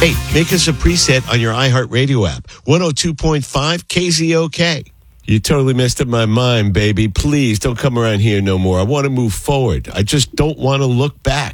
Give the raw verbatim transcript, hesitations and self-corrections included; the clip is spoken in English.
Hey, make us a preset on your iHeartRadio app. one oh two point five K Z O K. You totally messed up my mind, baby. Please don't come around here no more. I want to move forward. I just don't want to look back.